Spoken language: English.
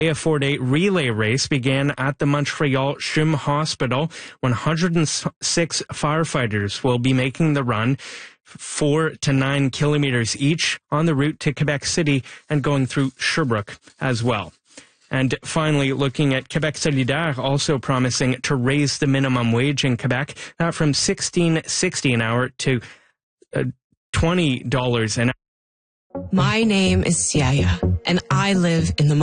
A 4-day relay race began at the Montreal CHUM Hospital. 106 firefighters will be making the run, 4 to 9 kilometers each, on the route to Quebec City and going through Sherbrooke as well. And finally, looking at Quebec Solidaire, also promising to raise the minimum wage in Quebec from $16.60 an hour to $20 an hour. My name is Siaya, and I live in the